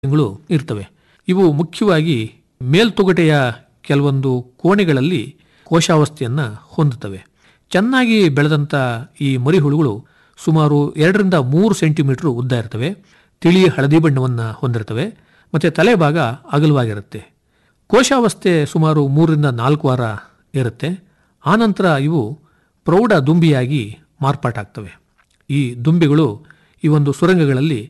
ಗಳು ಇರ್ತವೆ. ಇವು ಮುಖ್ಯವಾಗಿ ಮೇಲ್ತೊಗಟೆಯ ಕೆಲವೊಂದು ಕೋಣೆಗಳಲ್ಲಿ ಕೋಶಾವಸ್ಥೆಯನ್ನು ಹೊಂದುತ್ತವೆ. ಚೆನ್ನಾಗಿ ಬೆಳೆದಂಥ ಈ ಮರಿಹುಳುಗಳು ಸುಮಾರು 2-3 ಸೆಂಟಿಮೀಟರ್ ಉದ್ದ ಇರ್ತವೆ. ತಿಳಿ ಹಳದಿ ಬಣ್ಣವನ್ನು ಹೊಂದಿರ್ತವೆ ಮತ್ತು ತಲೆಭಾಗ ಅಗಲವಾಗಿರುತ್ತೆ. ಕೋಶಾವಸ್ಥೆ ಸುಮಾರು 3-4 ವಾರ ಇರುತ್ತೆ. ಆನಂತರ ಇವು ಪ್ರೌಢ ದುಂಬಿಯಾಗಿ ಮಾರ್ಪಾಟಾಗ್ತವೆ. ಈ ದುಂಬಿಗಳು ಈ ಒಂದು ಸುರಂಗಗಳಲ್ಲಿ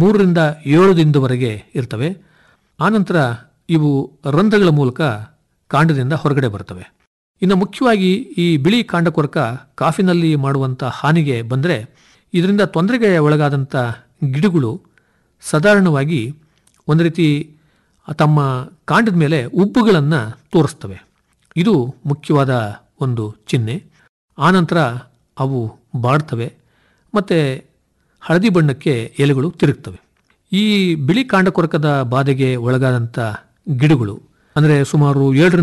3-7 ದಿನದವರೆಗೆ ಇರ್ತವೆ. ಆನಂತರ ಇವು ರಂಧ್ರಗಳ ಮೂಲಕ ಕಾಂಡದಿಂದ ಹೊರಗಡೆ ಬರ್ತವೆ. ಇನ್ನು ಮುಖ್ಯವಾಗಿ ಈ ಬಿಳಿ ಕಾಂಡಕೊರಕ ಕಾಫಿನಲ್ಲಿ ಮಾಡುವಂಥ ಹಾನಿಗೆ ಬಂದರೆ ಇದರಿಂದ ತೊಂದರೆಗೆ ಒಳಗಾದಂಥ ಗಿಡಗಳು ಸಾಧಾರಣವಾಗಿ ಒಂದು ರೀತಿ ತಮ್ಮ ಕಾಂಡದ ಮೇಲೆ ಉಬ್ಬುಗಳನ್ನು ತೋರಿಸ್ತವೆ. ಇದು ಮುಖ್ಯವಾದ ಒಂದು ಚಿಹ್ನೆ. ಆನಂತರ ಅವು ಬಾಡ್ತವೆ ಮತ್ತು ಹಳದಿ ಬಣ್ಣಕ್ಕೆ ಎಲೆಗಳು ತಿರುಗ್ತವೆ. ಈ ಬಿಳಿ ಕಾಂಡಕೊರಕದ ಬಾಧೆಗೆ ಒಳಗಾದಂಥ ಗಿಡಗಳು ಅಂದರೆ ಸುಮಾರು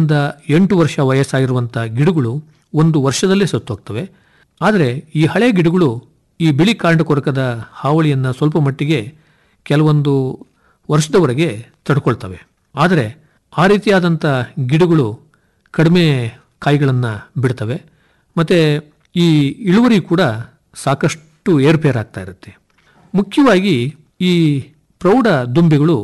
7-8 ವರ್ಷ ವಯಸ್ಸಾಗಿರುವಂಥ ಗಿಡಗಳು 1 ವರ್ಷದಲ್ಲೇ ಸತ್ತೋಗ್ತವೆ. ಆದರೆ ಈ ಹಳೆ ಗಿಡಗಳು ಈ ಬಿಳಿ ಕಾಂಡಕೊರಕದ ಹಾವಳಿಯನ್ನು ಸ್ವಲ್ಪ ಮಟ್ಟಿಗೆ ಕೆಲವೊಂದು ವರ್ಷದವರೆಗೆ ತಡ್ಕೊಳ್ತವೆ. ಆದರೆ ಆ ರೀತಿಯಾದಂಥ ಗಿಡಗಳು ಕಡಿಮೆ ಕಾಯಿಗಳನ್ನು ಬಿಡ್ತವೆ ಮತ್ತು ಈ ಇಳುವರಿ ಕೂಡ ಸಾಕಷ್ಟು ಏರ್ಪೇರಾಗ್ತಾ ಇರುತ್ತೆ. ಮುಖ್ಯವಾಗಿ ಈ ಪ್ರೌಢ ದುಂಬಿಗಳು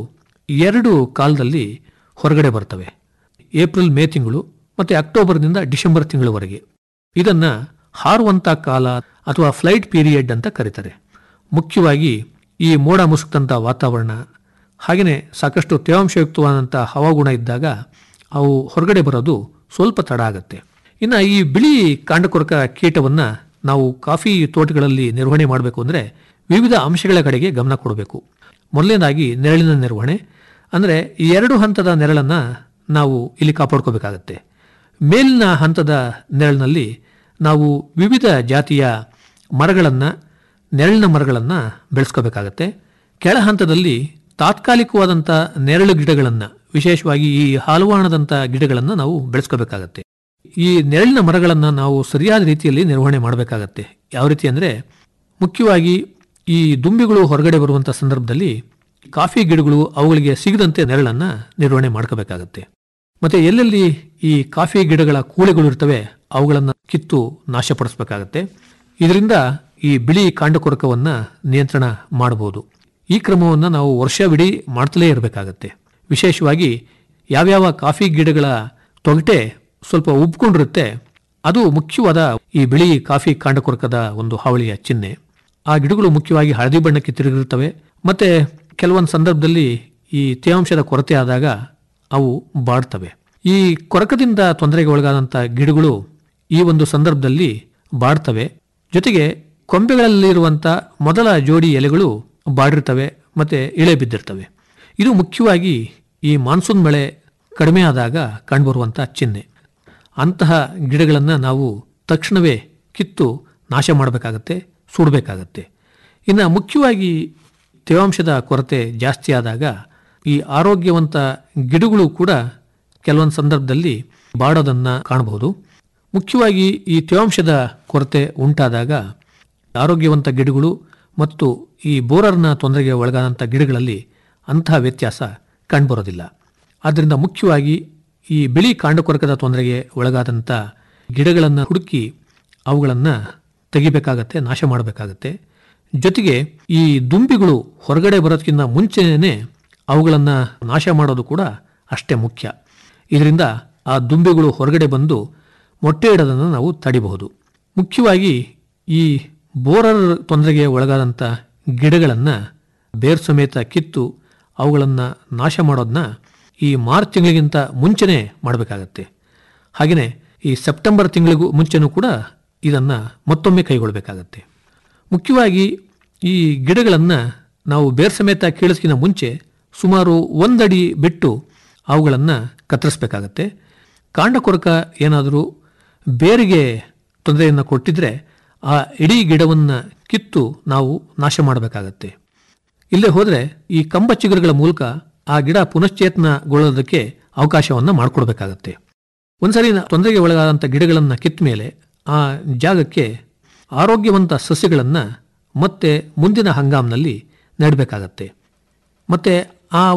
2 ಕಾಲದಲ್ಲಿ ಹೊರಗಡೆ ಬರ್ತವೆ. ಏಪ್ರಿಲ್-ಮೇ ತಿಂಗಳು ಮತ್ತು ಅಕ್ಟೋಬರ್ನಿಂದ ಡಿಸೆಂಬರ್ ತಿಂಗಳವರೆಗೆ. ಇದನ್ನು ಹಾರುವಂಥ ಕಾಲ ಅಥವಾ ಫ್ಲೈಟ್ ಪೀರಿಯಡ್ ಅಂತ ಕರೀತಾರೆ. ಮುಖ್ಯವಾಗಿ ಈ ಮೋಡ ಮುಸುಕ್ತಂಥ ವಾತಾವರಣ ಹಾಗೆಯೇ ಸಾಕಷ್ಟು ತೇವಾಂಶಯುಕ್ತವಾದಂಥ ಹವಾಗುಣ ಇದ್ದಾಗ ಅವು ಹೊರಗಡೆ ಬರೋದು ಸ್ವಲ್ಪ ತಡ ಆಗುತ್ತೆ. ಇನ್ನು ಈ ಬಿಳಿ ಕಾಂಡಕೊರಕ ಕೀಟವನ್ನು ನಾವು ಕಾಫಿ ತೋಟಗಳಲ್ಲಿ ನಿರ್ವಹಣೆ ಮಾಡಬೇಕು ಅಂದರೆ ವಿವಿಧ ಅಂಶಗಳ ಕಡೆಗೆ ಗಮನ ಕೊಡಬೇಕು. ಮೊದಲನೇದಾಗಿ ನೆರಳಿನ ನಿರ್ವಹಣೆ ಅಂದರೆ 2 ಹಂತದ ನೆರಳನ್ನು ನಾವು ಇಲ್ಲಿ ಕಾಪಾಡ್ಕೋಬೇಕಾಗತ್ತೆ. ಮೇಲಿನ ಹಂತದ ನೆರಳಿನಲ್ಲಿ ನಾವು ವಿವಿಧ ಜಾತಿಯ ಮರಗಳನ್ನು ನೆರಳಿನ ಮರಗಳನ್ನು ಬೆಳೆಸ್ಕೋಬೇಕಾಗತ್ತೆ. ಕೆಳ ಹಂತದಲ್ಲಿ ತಾತ್ಕಾಲಿಕವಾದಂಥ ನೆರಳು ಗಿಡಗಳನ್ನು ವಿಶೇಷವಾಗಿ ಈ ಹಾಲುವಾಣದಂಥ ಗಿಡಗಳನ್ನು ನಾವು ಬೆಳೆಸ್ಕೋಬೇಕಾಗತ್ತೆ. ಈ ನೆರಳಿನ ಮರಗಳನ್ನು ನಾವು ಸರಿಯಾದ ರೀತಿಯಲ್ಲಿ ನಿರ್ವಹಣೆ ಮಾಡಬೇಕಾಗತ್ತೆ. ಯಾವ ರೀತಿ ಅಂದರೆ ಮುಖ್ಯವಾಗಿ ಈ ದುಂಬಿಗಳು ಹೊರಗಡೆ ಬರುವಂಥ ಸಂದರ್ಭದಲ್ಲಿ ಕಾಫಿ ಗಿಡಗಳು ಅವುಗಳಿಗೆ ಸಿಗದಂತೆ ನೆರಳನ್ನು ನಿರ್ವಹಣೆ ಮಾಡ್ಕೋಬೇಕಾಗತ್ತೆ. ಮತ್ತು ಎಲ್ಲೆಲ್ಲಿ ಈ ಕಾಫಿ ಗಿಡಗಳ ಕೂಳೆಗಳು ಇರ್ತವೆ ಅವುಗಳನ್ನು ಕಿತ್ತು ನಾಶಪಡಿಸಬೇಕಾಗತ್ತೆ. ಇದರಿಂದ ಈ ಬಿಳಿ ಕಾಂಡಕೊರಕವನ್ನು ನಿಯಂತ್ರಣ ಮಾಡಬಹುದು. ಈ ಕ್ರಮವನ್ನು ನಾವು ವರ್ಷವಿಡೀ ಮಾಡ್ತಲೇ ಇರಬೇಕಾಗತ್ತೆ. ವಿಶೇಷವಾಗಿ ಯಾವ್ಯಾವ ಕಾಫಿ ಗಿಡಗಳ ತೊಗಟೆ ಸ್ವಲ್ಪ ಉಬ್ಕೊಂಡಿರುತ್ತೆ ಅದು ಮುಖ್ಯವಾದ ಈ ಬಿಳಿ ಕಾಫಿ ಕಾಂಡಕೊರಕದ ಒಂದು ಹಾವಳಿಯ ಚಿಹ್ನೆ. ಆ ಗಿಡಗಳು ಮುಖ್ಯವಾಗಿ ಹಳದಿ ಬಣ್ಣಕ್ಕೆ ತಿರುಗಿರುತ್ತವೆ ಮತ್ತು ಕೆಲವೊಂದು ಸಂದರ್ಭದಲ್ಲಿ ಈ ತೇವಾಂಶದ ಕೊರತೆ ಆದಾಗ ಅವು ಬಾಡ್ತವೆ. ಈ ಕೊರಕದಿಂದ ತೊಂದರೆಗೆ ಒಳಗಾದಂಥ ಗಿಡಗಳು ಈ ಒಂದು ಸಂದರ್ಭದಲ್ಲಿ ಬಾಡ್ತವೆ. ಜೊತೆಗೆ ಕೊಂಬೆಗಳಲ್ಲಿರುವಂಥ ಮೊದಲ ಜೋಡಿ ಎಲೆಗಳು ಬಾಡಿರ್ತವೆ ಮತ್ತು ಇಳೆ ಬಿದ್ದಿರ್ತವೆ. ಇದು ಮುಖ್ಯವಾಗಿ ಈ ಮಾನ್ಸೂನ್ ಮಳೆ ಕಡಿಮೆ ಆದಾಗ ಕಂಡುಬರುವಂಥ ಚಿಹ್ನೆ. ಅಂತಹ ಗಿಡಗಳನ್ನು ನಾವು ತಕ್ಷಣವೇ ಕಿತ್ತು ನಾಶ ಮಾಡಬೇಕಾಗತ್ತೆ, ಸುಡಬೇಕಾಗತ್ತೆ. ಇನ್ನು ಮುಖ್ಯವಾಗಿ ತೇವಾಂಶದ ಕೊರತೆ ಜಾಸ್ತಿ ಆದಾಗ ಈ ಆರೋಗ್ಯವಂತ ಗಿಡಗಳು ಕೂಡ ಕೆಲವೊಂದು ಸಂದರ್ಭದಲ್ಲಿ ಬಾಡೋದನ್ನು ಕಾಣಬಹುದು. ಮುಖ್ಯವಾಗಿ ಈ ತೇವಾಂಶದ ಕೊರತೆ ಉಂಟಾದಾಗ ಆರೋಗ್ಯವಂತ ಗಿಡಗಳು ಮತ್ತು ಈ ಬೋರರ್ನ ತೊಂದರೆಗೆ ಒಳಗಾದಂಥ ಗಿಡಗಳಲ್ಲಿ ಅಂತಹ ವ್ಯತ್ಯಾಸ ಕಂಡುಬರೋದಿಲ್ಲ. ಆದ್ದರಿಂದ ಮುಖ್ಯವಾಗಿ ಈ ಬಿಳಿ ಕಾಂಡಕೊರಕದ ತೊಂದರೆಗೆ ಒಳಗಾದಂಥ ಗಿಡಗಳನ್ನು ಹುಡುಕಿ ಅವುಗಳನ್ನು ತೆಗಿಬೇಕಾಗತ್ತೆ, ನಾಶ ಮಾಡಬೇಕಾಗತ್ತೆ. ಜೊತೆಗೆ ಈ ದುಂಬಿಗಳು ಹೊರಗಡೆ ಬರೋದಕ್ಕಿಂತ ಮುಂಚೆನೇ ಅವುಗಳನ್ನು ನಾಶ ಮಾಡೋದು ಕೂಡ ಅಷ್ಟೇ ಮುಖ್ಯ. ಇದರಿಂದ ಆ ದುಂಬಿಗಳು ಹೊರಗಡೆ ಬಂದು ಮೊಟ್ಟೆ ಇಡೋದನ್ನು ನಾವು ತಡಿಬಹುದು. ಮುಖ್ಯವಾಗಿ ಈ ಬೋರರ್ ತೊಂದರೆಗೆ ಒಳಗಾದಂಥ ಗಿಡಗಳನ್ನು ಬೇರು ಸಮೇತ ಕಿತ್ತು ಅವುಗಳನ್ನು ನಾಶ ಮಾಡೋದನ್ನ ಈ ಮಾರ್ಚ್ ತಿಂಗಳಿಗಿಂತ ಮುಂಚೆನೇ ಮಾಡಬೇಕಾಗತ್ತೆ. ಹಾಗೆಯೇ ಈ ಸೆಪ್ಟೆಂಬರ್ ತಿಂಗಳಿಗೂ ಮುಂಚೆನೂ ಕೂಡ ಇದನ್ನು ಮತ್ತೊಮ್ಮೆ ಕೈಗೊಳ್ಳಬೇಕಾಗತ್ತೆ. ಮುಖ್ಯವಾಗಿ ಈ ಗಿಡಗಳನ್ನು ನಾವು ಬೇರು ಸಮೇತ ಕೀಳಿಸ್ಕಿಂತ ಮುಂಚೆ ಸುಮಾರು 1 ಅಡಿ ಬಿಟ್ಟು ಅವುಗಳನ್ನು ಕತ್ತರಿಸಬೇಕಾಗತ್ತೆ. ಕಾಂಡಕೊರಕ ಏನಾದರೂ ಬೇರಿಗೆ ತೊಂದರೆಯನ್ನು ಕೊಟ್ಟಿದ್ರೆ ಆ ಇಡೀ ಗಿಡವನ್ನು ಕಿತ್ತು ನಾವು ನಾಶ ಮಾಡಬೇಕಾಗತ್ತೆ. ಇಲ್ಲೇ ಹೋದರೆ ಈ ಕಂಬ ಚಿಗುರುಗಳ ಮೂಲಕ ಆ ಗಿಡ ಪುನಶ್ಚೇತನಗೊಳ್ಳೋದಕ್ಕೆ ಅವಕಾಶವನ್ನು ಮಾಡಿಕೊಡ್ಬೇಕಾಗತ್ತೆ. ಒಂದ್ಸರಿ ತೊಂದರೆಗೆ ಒಳಗಾದಂಥ ಗಿಡಗಳನ್ನು ಕಿತ್ತ ಮೇಲೆ ಆ ಜಾಗಕ್ಕೆ ಆರೋಗ್ಯವಂತ ಸಸ್ಯಗಳನ್ನು ಮತ್ತೆ ಮುಂದಿನ ಹಂಗಾಮಿನಲ್ಲಿ ನೆಡಬೇಕಾಗತ್ತೆ. ಮತ್ತು ಆ